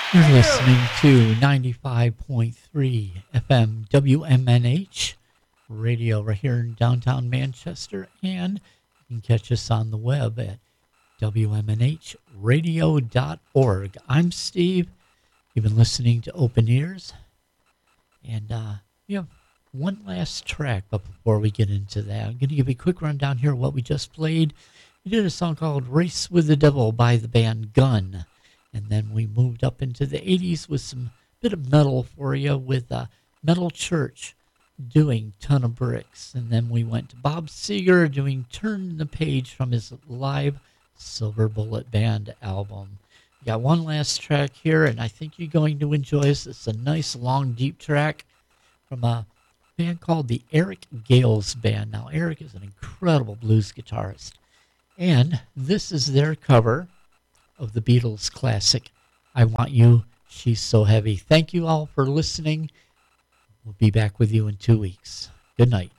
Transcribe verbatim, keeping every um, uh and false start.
You're listening to ninety-five point three F M W M N H radio right here in downtown Manchester, and you can catch us on the web at W M N H radio dot org. I'm Steve. You've been listening to Open Ears, and uh, we have one last track, but before we get into that, I'm going to give you a quick rundown here of what we just played. We did a song called Race with the Devil by the band Gun. And then we moved up into the eighties with some bit of metal for you with uh, Metal Church doing Ton of Bricks. And then we went to Bob Seger doing Turn the Page from his live Silver Bullet Band album. We got one last track here, and I think you're going to enjoy this. It's a nice, long, deep track from a band called the Eric Gales Band. Now, Eric is an incredible blues guitarist. And this is their cover of the Beatles classic, I Want You, She's So Heavy. Thank you all for listening. We'll be back with you in two weeks. Good night.